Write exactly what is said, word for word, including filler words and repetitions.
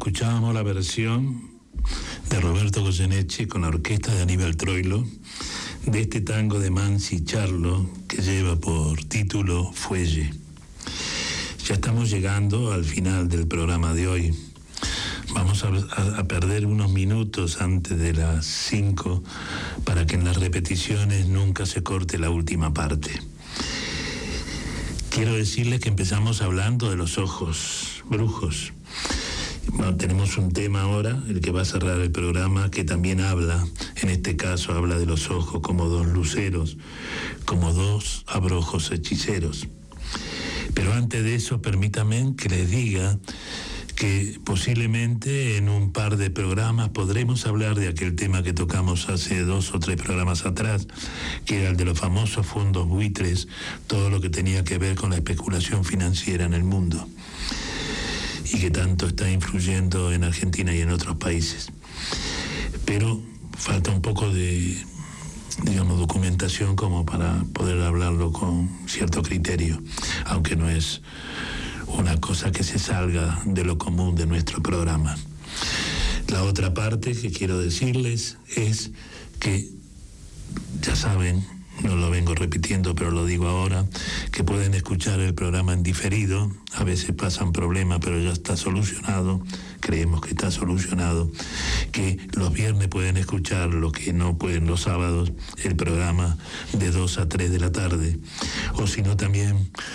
escuchábamos la versión de Roberto Goyeneche con la orquesta de Aníbal Troilo de este tango de Mansi Charlo que lleva por título Fuelle. Ya estamos llegando al final del programa de hoy. Vamos a, a, a perder unos minutos antes de las cinco para que en las repeticiones nunca se corte la última parte. Quiero decirles que empezamos hablando de los ojos brujos. Bueno, tenemos un tema ahora, el que va a cerrar el programa, que también habla, en este caso habla de los ojos como dos luceros, como dos abrojos hechiceros. Pero antes de eso, permítanme que les diga que posiblemente en un par de programas podremos hablar de aquel tema que tocamos hace dos o tres programas atrás, que era el de los famosos fondos buitres, todo lo que tenía que ver con la especulación financiera en el mundo y que tanto está influyendo en Argentina y en otros países. Pero falta un poco de, digamos, documentación como para poder hablarlo con cierto criterio, aunque no es una cosa que se salga de lo común de nuestro programa. La otra parte que quiero decirles es que, ya saben, no lo vengo repitiendo, pero lo digo ahora, que pueden escuchar el programa en diferido. A veces pasan problemas, pero ya está solucionado. Creemos que está solucionado. Que los viernes pueden escuchar, lo que no pueden los sábados, el programa de dos a tres de la tarde. O si no, también